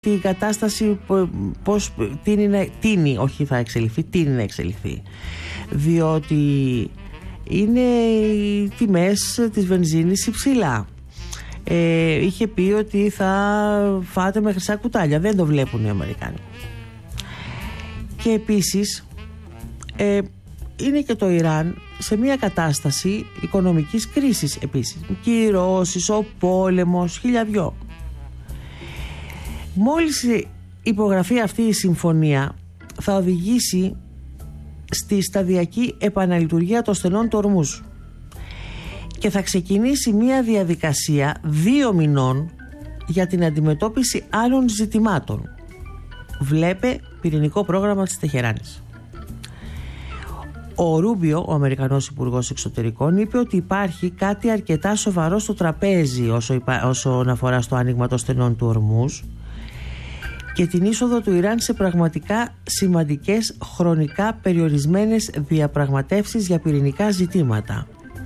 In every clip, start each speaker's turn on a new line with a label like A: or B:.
A: η κατάσταση πώς τείνει να εξελιχθεί, διότι είναι οι τιμές της βενζίνης υψηλά. Είχε πει ότι θα φάτε με χρυσά κουτάλια. Δεν το βλέπουν οι Αμερικάνοι. Και επίσης είναι και το Ιράν σε μια κατάσταση οικονομικής κρίσης επίσης. Κυρώσεις, ο πόλεμος, χιλιαδιό. Μόλις υπογραφεί αυτή η συμφωνία θα οδηγήσει στη σταδιακή επαναλειτουργία των στενών του Ορμούζ και θα ξεκινήσει μια διαδικασία 2 μηνών για την αντιμετώπιση άλλων ζητημάτων. Βλέπε πυρηνικό πρόγραμμα της Τεχεράνης. Ο Ρούμπιο, ο Αμερικανός Υπουργός Εξωτερικών, είπε ότι υπάρχει κάτι αρκετά σοβαρό στο τραπέζι όσον αφορά στο άνοιγμα των στενών του Ορμούζ και την είσοδο του Ιράν σε πραγματικά σημαντικές χρονικά περιορισμένες διαπραγματεύσεις για πυρηνικά ζητήματα.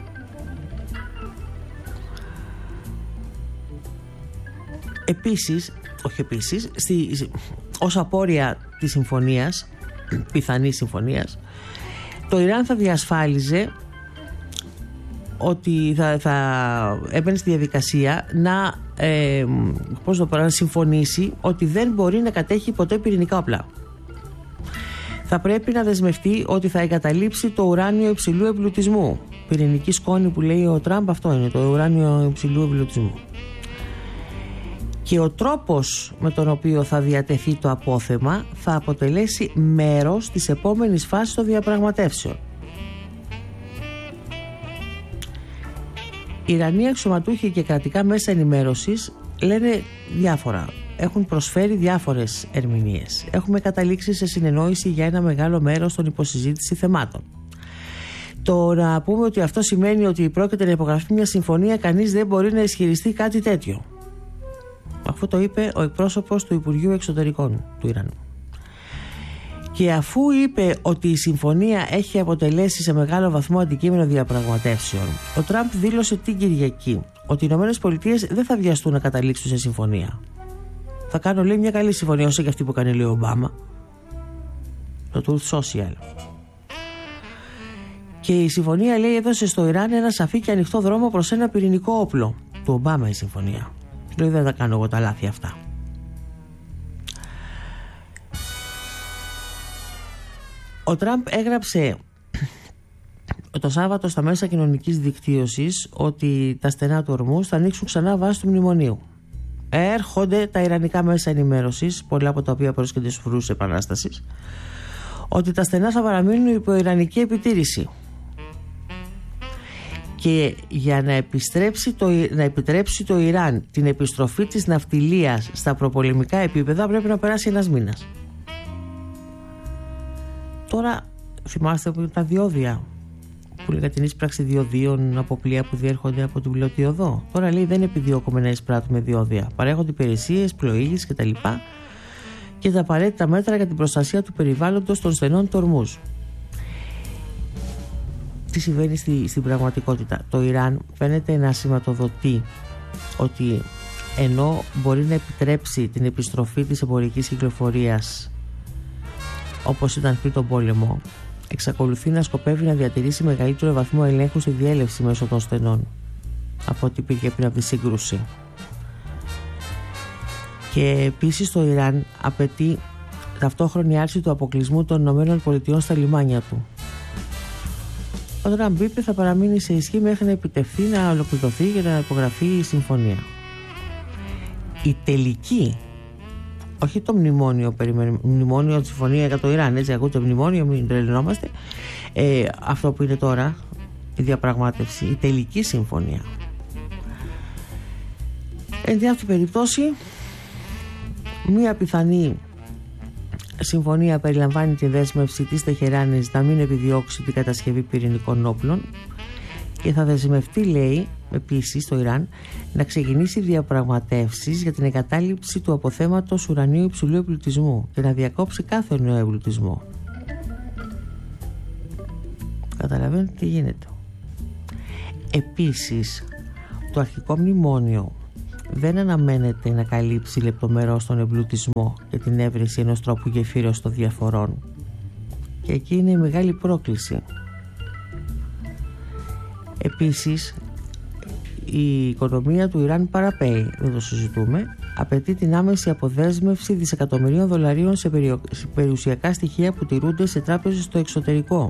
A: Ως απόρρια της συμφωνίας, πιθανής συμφωνίας, το Ιράν θα διασφάλιζε ότι θα έμπαινε στη διαδικασία να συμφωνήσει ότι δεν μπορεί να κατέχει ποτέ πυρηνικά όπλα. Θα πρέπει να δεσμευτεί ότι θα εγκαταλείψει το ουράνιο υψηλού εμπλουτισμού. Πυρηνική σκόνη που λέει ο Τραμπ, αυτό είναι το ουράνιο υψηλού εμπλουτισμού. Και ο τρόπος με τον οποίο θα διατεθεί το απόθεμα θα αποτελέσει μέρος της επόμενης φάσης των διαπραγματεύσεων. Οι Ιρανοί αξιωματούχοι και κρατικά μέσα ενημέρωσης λένε διάφορα. Έχουν προσφέρει διάφορες ερμηνείες. Έχουμε καταλήξει σε συνεννόηση για ένα μεγάλο μέρος των υποσυζήτηση θεμάτων. Το να πούμε ότι αυτό σημαίνει ότι πρόκειται να υπογραφεί μια συμφωνία, κανείς δεν μπορεί να ισχυριστεί κάτι τέτοιο. Αυτό το είπε ο εκπρόσωπος του Υπουργείου Εξωτερικών του Ιράν. Και αφού είπε ότι η συμφωνία έχει αποτελέσει σε μεγάλο βαθμό αντικείμενο διαπραγματεύσεων, ο Τραμπ δήλωσε την Κυριακή ότι οι ΗΠΑ δεν θα βιαστούν να καταλήξουν σε συμφωνία. Θα κάνουν, λέει, μια καλή συμφωνία, όσο και αυτή που κάνει, λέει, ο Ομπάμα. Το Truth Social. Και η συμφωνία, λέει, έδωσε στο Ιράν ένα σαφή και ανοιχτό δρόμο προς ένα πυρηνικό όπλο. Του Ομπάμα η συμφωνία. Λέει, δεν θα κάνω εγώ τα λάθη αυτά. Ο Τραμπ έγραψε το Σάββατο στα μέσα κοινωνικής δικτύωσης ότι τα στενά του Ορμούζ θα ανοίξουν ξανά βάσει του μνημονίου. Έρχονται τα ιρανικά μέσα ενημέρωσης, πολλά από τα οποία προέρχονται στους φρουρούς της Επανάστασης, ότι τα στενά θα παραμείνουν υπό ιρανική επιτήρηση. Και για να επιτρέψει το Ιράν την επιστροφή της ναυτιλίας στα προπολεμικά επίπεδα πρέπει να περάσει ένας μήνας. Τώρα θυμάστε τα διόδια που λέγα την ίσπραξη διοδίων από πλοία που διέρχονται από την πλωτή οδό. Τώρα, λέει, δεν επιδιώκουμε να εισπράττουμε διόδια. Παρέχονται υπηρεσίες, πλοήγηση κτλ. Και τα απαραίτητα μέτρα για την προστασία του περιβάλλοντος των στενών του Ορμούζ. Τι συμβαίνει στην πραγματικότητα? Το Ιράν φαίνεται να σηματοδοτεί ότι ενώ μπορεί να επιτρέψει την επιστροφή της εμπορικής κυκλοφορίας όπως ήταν πριν τον πόλεμο, εξακολουθεί να σκοπεύει να διατηρήσει μεγαλύτερο βαθμό ελέγχου στη διέλευση μέσω των στενών από ό,τι υπήρχε πριν από τη σύγκρουση. Και επίσης το Ιράν απαιτεί ταυτόχρονη άρση του αποκλεισμού των ΗΠΑ στα λιμάνια του. Ο Τραμπ είπε θα παραμείνει σε ισχύ μέχρι να επιτευχθεί, να ολοκληρωθεί και να υπογραφεί η συμφωνία. Η τελική, όχι το μνημόνιο, μνημόνιο, συμφωνία για το Ιράν, έτσι ακούτε μνημόνιο, μην τρελαινόμαστε. Αυτό που είναι τώρα, η διαπραγμάτευση, η τελική συμφωνία. Εν αυτή περιπτώσει, μία πιθανή συμφωνία περιλαμβάνει τη δέσμευση της Τεχεράνης να μην επιδιώξει την κατασκευή πυρηνικών όπλων και θα δεσμευτεί, λέει, επίσης το Ιράν να ξεκινήσει διαπραγματεύσεις για την εγκατάλειψη του αποθέματος ουρανίου υψηλού εμπλουτισμού και να διακόψει κάθε νέο εμπλουτισμό. Καταλαβαίνετε τι γίνεται. Επίσης, το αρχικό μνημόνιο δεν αναμένεται να καλύψει λεπτομερώς τον εμπλουτισμό και την έβρεση ενός τρόπου γεφύρωσης των διαφορών. Και εκεί είναι η μεγάλη πρόκληση. Επίσης, η οικονομία του Ιράν παραπέει, δεν το συζητούμε, απαιτεί την άμεση αποδέσμευση δισεκατομμυρίων δολαρίων σε περιουσιακά στοιχεία που τηρούνται σε τράπεζες στο εξωτερικό.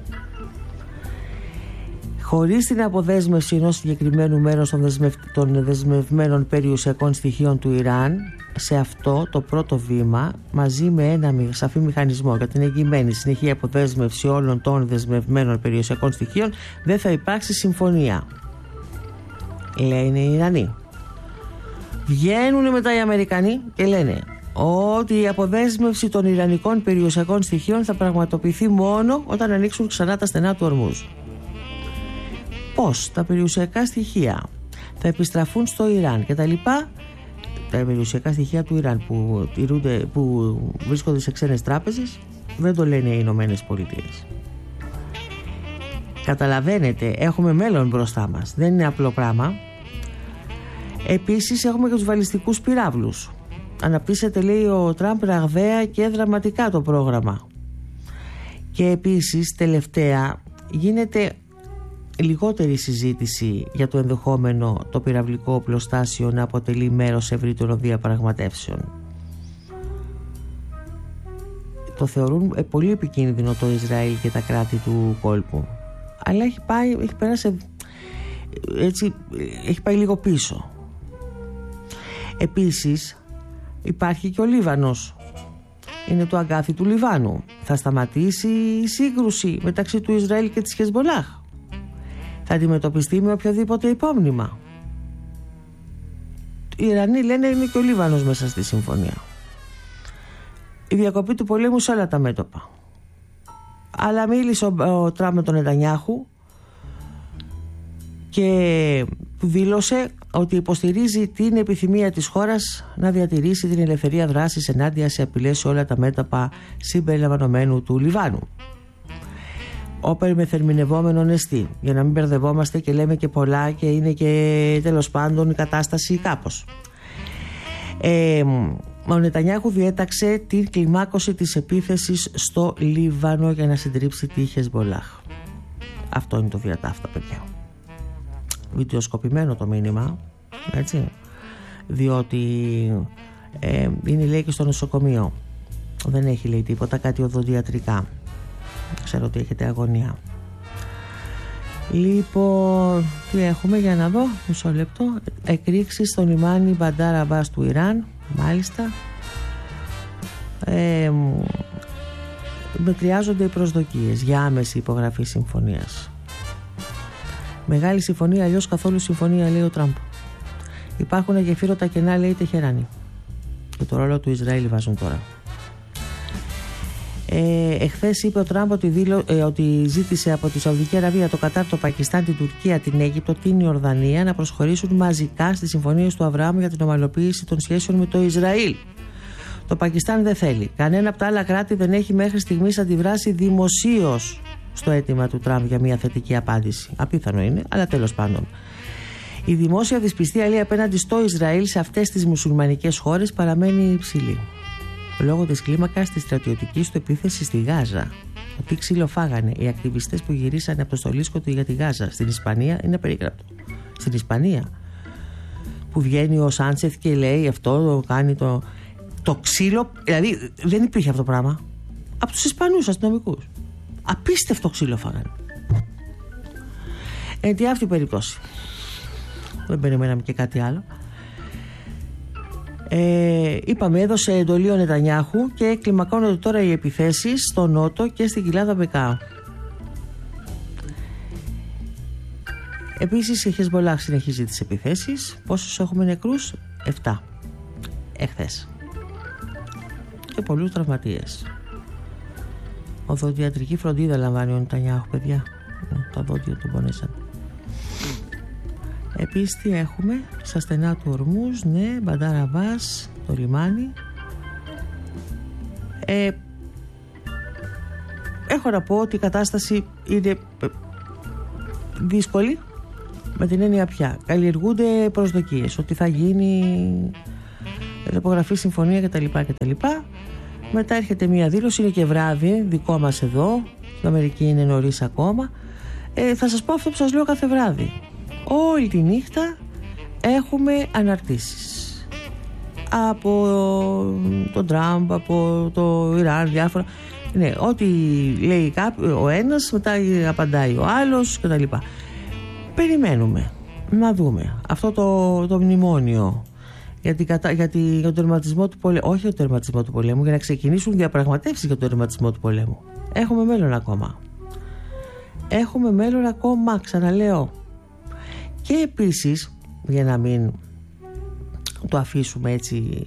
A: Χωρίς την αποδέσμευση ενός συγκεκριμένου μέρους των δεσμευμένων περιουσιακών στοιχείων του Ιράν, σε αυτό το πρώτο βήμα, μαζί με ένα σαφή μηχανισμό για την εγγυημένη συνεχή αποδέσμευση όλων των δεσμευμένων περιουσιακών στοιχείων, δεν θα υπάρξει συμφωνία. Λένε οι Ιρανοί. Βγαίνουν μετά οι Αμερικανοί και λένε ότι η αποδέσμευση των ιρανικών περιουσιακών στοιχείων θα πραγματοποιηθεί μόνο όταν ανοίξουν ξανά τα στενά του Ορμούζ. Πώς τα περιουσιακά στοιχεία θα επιστραφούν στο Ιράν και τα λοιπά, τα περιουσιακά στοιχεία του Ιράν που βρίσκονται σε ξένες τράπεζες, δεν το λένε οι Ηνωμένες Πολιτείες. Καταλαβαίνετε, έχουμε μέλλον μπροστά μας, δεν είναι απλό πράγμα. Επίσης έχουμε και τους βαλιστικούς πυράβλους. Αναπτύσσεται, λέει ο Τραμπ, ραγδαία και δραματικά το πρόγραμμα. Και επίσης τελευταία γίνεται λιγότερη συζήτηση για το ενδεχόμενο το πυραυλικό οπλοστάσιο να αποτελεί μέρος ευρύτερων διαπραγματεύσεων. Το θεωρούν πολύ επικίνδυνο το Ισραήλ και τα κράτη του κόλπου. Αλλά έχει πάει λίγο πίσω. Επίσης υπάρχει και ο Λίβανος. Είναι το αγκάθι του Λιβάνου. Θα σταματήσει η σύγκρουση μεταξύ του Ισραήλ και της Χεσμολάχ. Θα αντιμετωπιστεί με οποιοδήποτε υπόμνημα. Οι Ιρανοί λένε είναι και ο Λίβανος μέσα στη συμφωνία. Η διακοπή του πολέμου σε όλα τα μέτωπα. Αλλά μίλησε ο Τραμπ με τον Νετανιάχου και δήλωσε ότι υποστηρίζει την επιθυμία της χώρας να διατηρήσει την ελευθερία δράσης ενάντια σε απειλές σε όλα τα μέτωπα συμπεριλαμβανομένου του Λιβάνου. Όπερ με θερμινευόμενον εστί, για να μην μπερδευόμαστε και λέμε και πολλά και είναι και τέλος πάντων η κατάσταση κάπως. Ο Νετανιάχου διέταξε την κλιμάκωση της επίθεσης στο Λίβανο για να συντρίψει τη Χεσμολάχ. Αυτό είναι το διατάφτα, παιδιά. Βιντεοσκοπημένο το μήνυμα, έτσι, διότι είναι, λέει, και στο νοσοκομείο. Δεν έχει, λέει, τίποτα, κάτι οδοντιατρικά. Ξέρω ότι έχετε αγωνία. Λοιπόν, τι έχουμε για να δω, μισό λεπτό. Εκρήξεις στο λιμάνι Μπαντάρ Αμπάς του Ιράν, μάλιστα. Μετριάζονται οι προσδοκίες για άμεση υπογραφή συμφωνίας. Μεγάλη συμφωνία, αλλιώς καθόλου συμφωνία, λέει ο Τραμπ. Υπάρχουν αγεφύρωτα κενά, λέει η Τεχεράνη. Και το ρόλο του Ισραήλ βάζουν τώρα. Εχθές είπε ο Τραμπ ότι ζήτησε από τη Σαουδική Αραβία, το Κατάρ, το Πακιστάν, την Τουρκία, την Αίγυπτο, την Ιορδανία να προσχωρήσουν μαζικά στις συμφωνίες του Αβραάμ για την ομαλοποίηση των σχέσεων με το Ισραήλ. Το Πακιστάν δεν θέλει. Κανένα από τα άλλα κράτη δεν έχει μέχρι στιγμής αντιδράσει δημοσίως στο αίτημα του Τραμπ για μια θετική απάντηση. Απίθανο είναι, αλλά τέλος πάντων. Η δημόσια δυσπιστία, λέει, απέναντι στο Ισραήλ σε αυτές τις μουσουλμανικές χώρες παραμένει υψηλή. Λόγω της κλίμακας της στρατιωτικής του επίθεσης στη Γάζα. Τι ξύλο φάγανε οι ακτιβιστές που γυρίσανε από το στολίσκο του για τη Γάζα. Στην Ισπανία είναι περίγραπτο. Στην Ισπανία, που βγαίνει ο Σάντσεθ και λέει αυτό, κάνει το ξύλο. Δηλαδή δεν υπήρχε αυτό το πράγμα. Από τους Ισπανούς αστυνομικούς. Απίστευτο ξύλο φάγανε. Τι αυτή η περίπτωση. Δεν περιμέναμε και κάτι άλλο. Είπαμε, έδωσε εντολή ο Νετανιάχου και κλιμακώνονται τώρα οι επιθέσεις στο Νότο και στην κοιλάδα Μπεκά. Επίσης η Χεσμολάχ συνεχίζει τις επιθέσεις. Πόσους έχουμε νεκρούς? 7 εχθές και πολλούς τραυματίες. Οδοντιατρική φροντίδα λαμβάνει ο Νετανιάχου, παιδιά. Τα δόντια του πονέσαν. Επίσης τι έχουμε στα στενά του Ορμούζ? Ναι, Μπαντάρ Αμπάς, το λιμάνι. Έχω να πω ότι η κατάσταση είναι δύσκολη Με την έννοια πια καλλιεργούνται προσδοκίες ότι θα γίνει υπογραφή συμφωνία κτλ. Μετά έρχεται μια δήλωση, είναι και βράδυ, δικό μας εδώ, στην Αμερική είναι νωρίς ακόμα. Θα σας πω αυτό που σας λέω κάθε βράδυ. Όλη τη νύχτα έχουμε αναρτήσεις από τον Τραμπ, από το Ιράν, διάφορα. Ναι, ό,τι λέει ο ένας, μετά απαντάει ο άλλος κτλ. Περιμένουμε να δούμε αυτό το μνημόνιο για τον τερματισμό του πολέμου. Όχι για τον τερματισμό του πολέμου, για να ξεκινήσουν διαπραγματεύσεις για τον τερματισμό του πολέμου. Έχουμε μέλλον ακόμα. Έχουμε μέλλον ακόμα, ξαναλέω. Και επίσης, για να μην το αφήσουμε έτσι,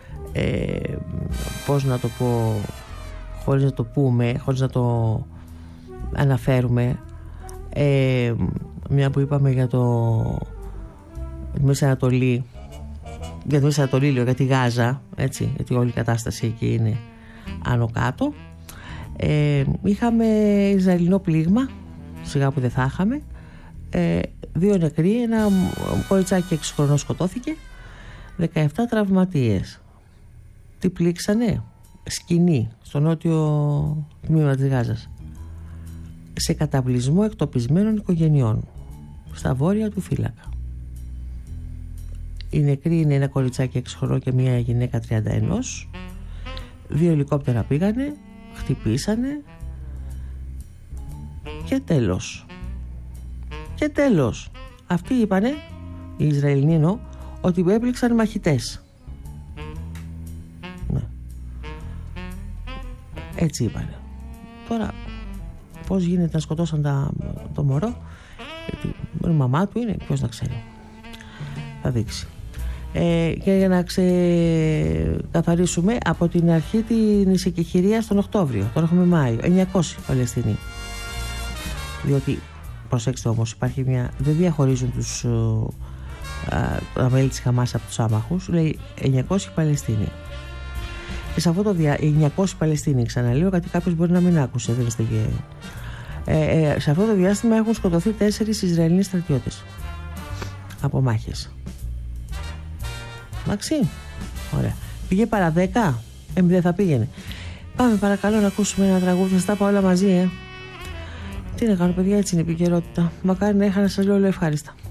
A: πώς να το πω, χωρίς να το πούμε, χωρίς να το αναφέρουμε, μια που είπαμε για τη Μέση Ανατολή, για τη Μέση Ανατολή λέω, για τη Γάζα, έτσι, γιατί όλη η κατάσταση εκεί είναι άνω κάτω. Είχαμε Ισραηλινό πλήγμα, σιγά που δεν θα είχαμε, 2 νεκροί, ένα κοριτσάκι 6 χρονών σκοτώθηκε, 17 τραυματίες. Τι πλήξανε? Σκηνή στο νότιο τμήμα της Γάζας, σε καταβλισμό εκτοπισμένων οικογενειών στα βόρεια του φύλακα. Οι νεκροί είναι ένα κοριτσάκι 6 χρονών και μια γυναίκα 31. 2 ελικόπτερα πήγανε, χτυπήσανε και τέλος. Αυτοί είπανε, οι Ισραηλινοί εννοώ, ότι έπληξαν μαχητές. Ναι. Έτσι είπανε. Τώρα πώς γίνεται να σκοτώσαν το μωρό, γιατί η μαμά του είναι, ποιος να ξέρει, θα δείξει. Και για να ξεκαθαρίσουμε, από την αρχή της εκεχηρίας τον Οκτώβριο, τώρα έχουμε Μάιο, 900 Παλαιστινοί. Διότι, προσέξτε όμως, υπάρχει δεν διαχωρίζουν τα μέλη της Χαμάς από τους άμαχους, λέει 900 Παλαιστινοί. Και σε αυτό το 900 Παλαιστίνοι, ξαναλέω, γιατί κάποιος μπορεί να μην άκουσε, δεν είστε και... σε αυτό το διάστημα έχουν σκοτωθεί 4 Ισραηλινοί στρατιώτες από μάχες. Εντάξει, ωραία. Πήγε παρά 10, δεν θα πήγαινε. Πάμε παρακαλώ να ακούσουμε ένα τραγούδι, θα στα πάω όλα μαζί, Τι να κάνω παιδιά, έτσι είναι η επικαιρότητα. Μακάρι να είχα να σας λέω ευχάριστα.